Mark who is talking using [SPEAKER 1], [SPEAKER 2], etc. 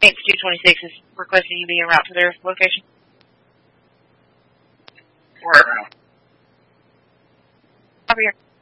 [SPEAKER 1] 226 is requesting you be en route to their location.
[SPEAKER 2] Where?
[SPEAKER 1] Over here.